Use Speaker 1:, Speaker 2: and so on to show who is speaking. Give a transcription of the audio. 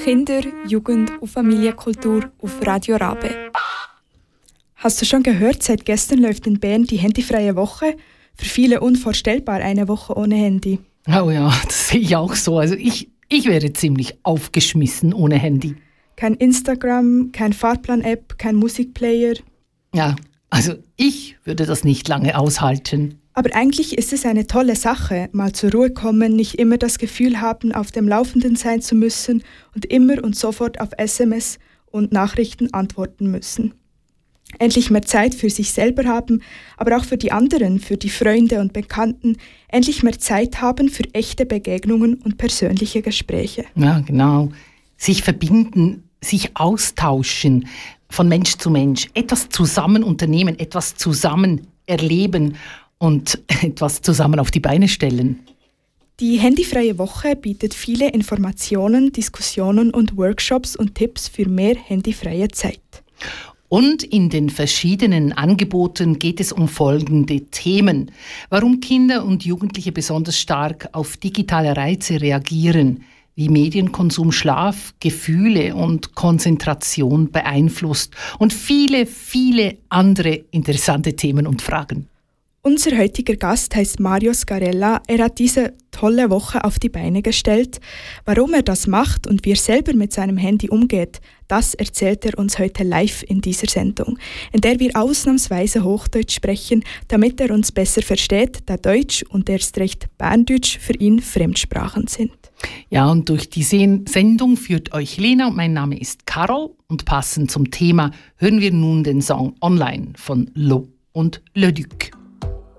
Speaker 1: Kinder, Jugend und Familienkultur auf Radio Rabe. Hast du schon gehört, seit gestern läuft in Bern die handyfreie Woche? Für viele unvorstellbar eine Woche ohne Handy.
Speaker 2: Oh ja, das sehe ich auch so. Also ich wäre ziemlich aufgeschmissen ohne Handy.
Speaker 1: Kein Instagram, kein Fahrplan-App, kein Musikplayer.
Speaker 2: Ja, also ich würde das nicht lange aushalten.
Speaker 1: Aber eigentlich ist es eine tolle Sache, mal zur Ruhe kommen, nicht immer das Gefühl haben, auf dem Laufenden sein zu müssen und immer und sofort auf SMS und Nachrichten antworten müssen. Endlich mehr Zeit für sich selber haben, aber auch für die anderen, für die Freunde und Bekannten. Endlich mehr Zeit haben für echte Begegnungen und persönliche Gespräche.
Speaker 2: Ja, genau. Sich verbinden, sich austauschen von Mensch zu Mensch, etwas zusammen unternehmen, etwas zusammen erleben und etwas zusammen auf die Beine stellen.
Speaker 1: Die handyfreie Woche bietet viele Informationen, Diskussionen und Workshops und Tipps für mehr handyfreie Zeit.
Speaker 2: Und in den verschiedenen Angeboten geht es um folgende Themen. Warum Kinder und Jugendliche besonders stark auf digitale Reize reagieren, wie Medienkonsum Schlaf, Gefühle und Konzentration beeinflusst und viele, viele andere interessante Themen und Fragen.
Speaker 1: Unser heutiger Gast heißt Mario Scarella. Er hat diese tolle Woche auf die Beine gestellt. Warum er das macht und wie er selber mit seinem Handy umgeht, das erzählt er uns heute live in dieser Sendung, in der wir ausnahmsweise Hochdeutsch sprechen, damit er uns besser versteht, da Deutsch und erst recht Berndeutsch für ihn Fremdsprachen sind.
Speaker 2: Ja, und durch die Sendung führt euch Lena und mein Name ist Carol. Und passend zum Thema hören wir nun den Song Online von Lo und Le Duc.